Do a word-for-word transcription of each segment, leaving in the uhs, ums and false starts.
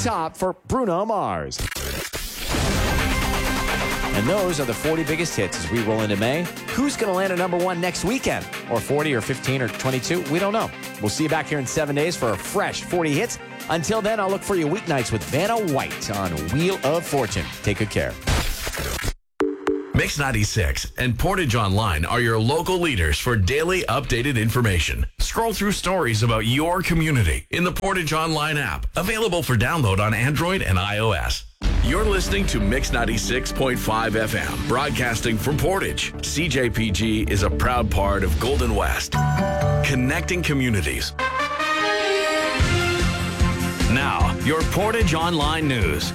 top for Bruno Mars. And those are the forty biggest hits as we roll into May. Who's going to land at number one next weekend? Or forty or fifteen or twenty-two? We don't know. We'll see you back here in seven days for a fresh forty hits. Until then, I'll look for you weeknights with Vanna White on Wheel of Fortune. Take good care. Mix ninety-six and Portage Online are your local leaders for daily updated information. Scroll through stories about your community in the Portage Online app, available for download on Android and iOS. You're listening to Mix ninety-six point five F M, broadcasting from Portage. C J P G is a proud part of Golden West, connecting communities. Now, your Portage Online news.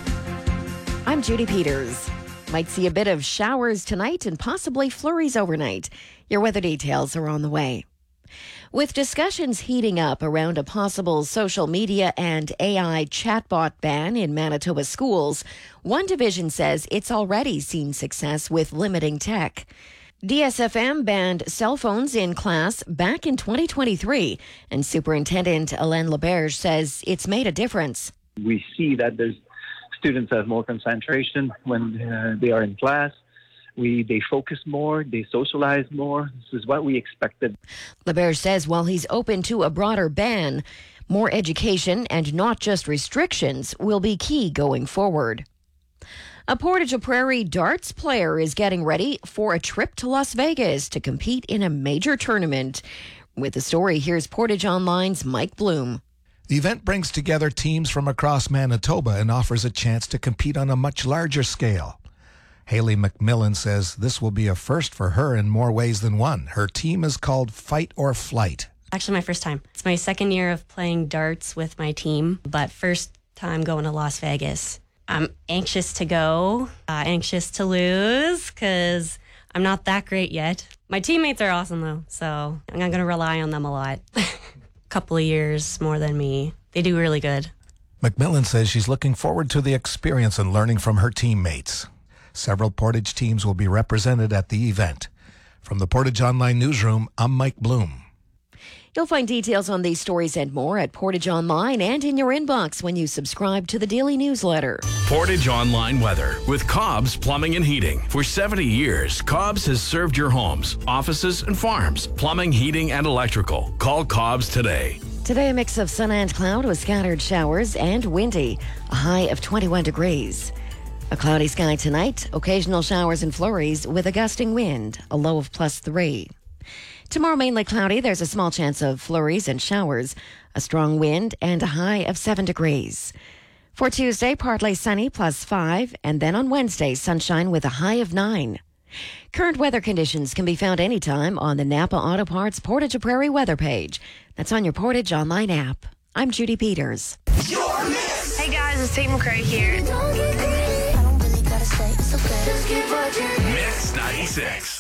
I'm Judy Peters. Might see a bit of showers tonight and possibly flurries overnight. Your weather details are on the way. With discussions heating up around a possible social media and A I chatbot ban in Manitoba schools, one division says it's already seen success with limiting tech. D S F M banned cell phones in class back in twenty twenty-three, and Superintendent Alain Laberge says it's made a difference. We see that there's students have more concentration when uh, they are in class. We They focus more, they socialize more. This is what we expected. Laberge says while he's open to a broader ban, more education and not just restrictions will be key going forward. A Portage Prairie darts player is getting ready for a trip to Las Vegas to compete in a major tournament. With the story, here's Portage Online's Mike Bloom. The event brings together teams from across Manitoba and offers a chance to compete on a much larger scale. Haley McMillan says this will be a first for her in more ways than one. Her team is called Fight or Flight. Actually, my first time. It's my second year of playing darts with my team, but first time going to Las Vegas. I'm anxious to go, uh, anxious to lose, because I'm not that great yet. My teammates are awesome, though, so I'm not going to rely on them a lot. Couple of years more than me. They do really good. McMillan says she's looking forward to the experience and learning from her teammates. Several Portage teams will be represented at the event. From the Portage Online Newsroom, I'm Mike Bloom. You'll find details on these stories and more at Portage Online and in your inbox when you subscribe to the daily newsletter. Portage Online weather with Cobb's Plumbing and Heating. For seventy years, Cobb's has served your homes, offices, and farms. Plumbing, heating, and electrical. Call Cobb's today. Today, a mix of sun and cloud with scattered showers and windy. A high of twenty-one degrees. A cloudy sky tonight. Occasional showers and flurries with a gusting wind. A low of plus three. Tomorrow, mainly cloudy. There's a small chance of flurries and showers, a strong wind, and a high of seven degrees. For Tuesday, partly sunny, plus five, and then on Wednesday, sunshine with a high of nine. Current weather conditions can be found anytime on the Napa Auto Parts Portage Prairie weather page. That's on your Portage Online app. I'm Judy Peters. Hey guys, it's Tate McCrae here. Mix ninety-six.